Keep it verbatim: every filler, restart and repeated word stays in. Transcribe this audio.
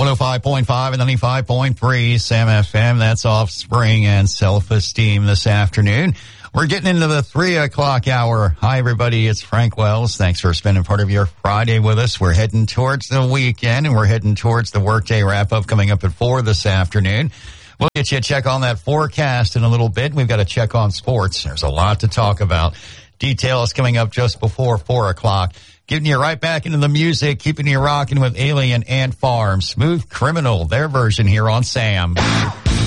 oh five point five and ninety-five point three Sam F M. That's Offspring and Self-Esteem this afternoon. We're getting into the three o'clock hour. Hi, everybody. It's Frank Wells. Thanks for spending part of your Friday with us. We're heading towards the weekend, and we're heading towards the workday wrap-up coming up at four this afternoon. We'll get you a check on that forecast in a little bit. We've got a check on sports. There's a lot to talk about. Details coming up just before four o'clock. Getting you right back into the music, keeping you rocking with Alien Ant Farm. Smooth Criminal, their version here on Sam.